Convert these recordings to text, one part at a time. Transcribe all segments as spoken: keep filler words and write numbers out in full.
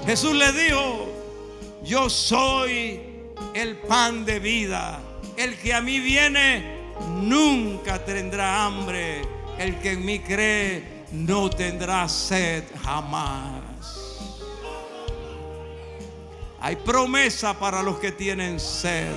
Jesús le dijo: yo soy el pan de vida. El que a mí viene nunca tendrá hambre. El que en mí cree no tendrá sed jamás. Hay promesa para los que tienen sed.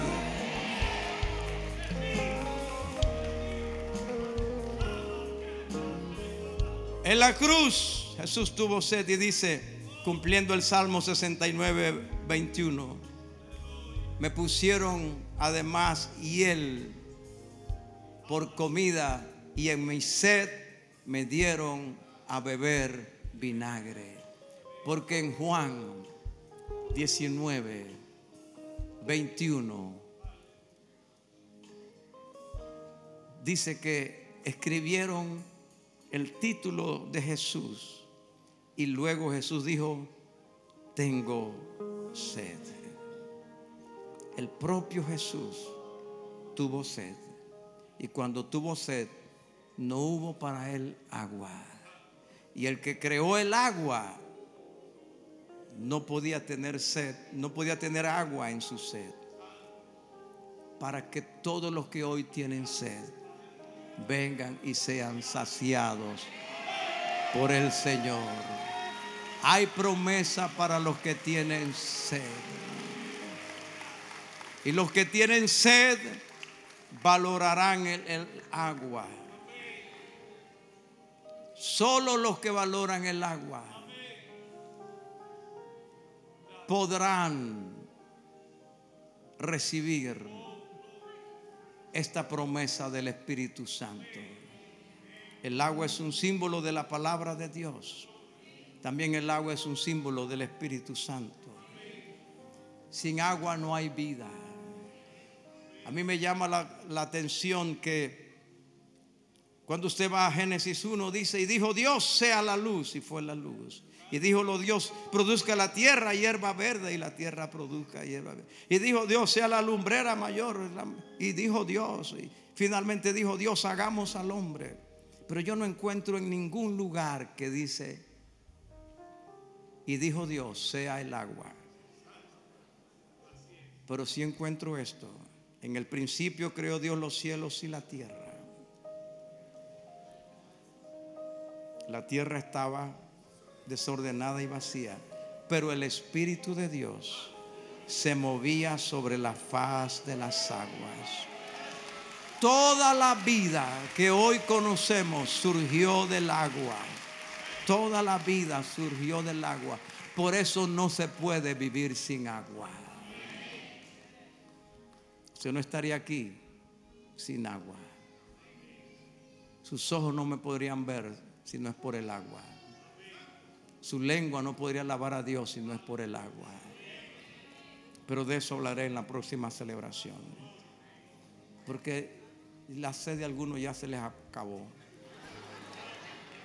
En la cruz Jesús tuvo sed y dice, cumpliendo el Salmo sesenta y nueve, veintiuno: me pusieron además hiel por comida y en mi sed me dieron a beber vinagre. Porque en Juan diecinueve, veintiuno dice que escribieron el título de Jesús y luego Jesús dijo: tengo sed. El propio Jesús tuvo sed, y cuando tuvo sed no hubo para él agua, y el que creó el agua no podía tener sed, no podía tener agua en su sed, para que todos los que hoy tienen sed vengan y sean saciados por el Señor. Hay promesa para los que tienen sed. Y los que tienen sed valorarán el, el agua. Solo los que valoran el agua podrán recibir esta promesa del Espíritu Santo. El agua es un símbolo de la palabra de Dios. También el agua es un símbolo del Espíritu Santo. Sin agua no hay vida. A mí me llama la, la atención que cuando usted va a Génesis uno dice: y dijo Dios, sea la luz, y fue la luz. Y dijo lo Dios, produzca la tierra hierba verde, y la tierra produzca hierba verde. Y dijo Dios, sea la lumbrera mayor. Y dijo Dios, y finalmente dijo Dios, hagamos al hombre. Pero yo no encuentro en ningún lugar que dice: y dijo Dios, sea el agua. Pero sí encuentro esto: en el principio creó Dios los cielos y la tierra. La tierra estaba desordenada y vacía, pero el Espíritu de Dios se movía sobre la faz de las aguas. Toda la vida que hoy conocemos surgió del agua. Toda la vida surgió del agua. Por eso no se puede vivir sin agua. Usted no estaría aquí sin agua. Sus ojos no me podrían ver si no es por el agua. Su lengua no podría alabar a Dios si no es por el agua. Pero de eso hablaré en la próxima celebración, porque la sed de algunos ya se les acabó.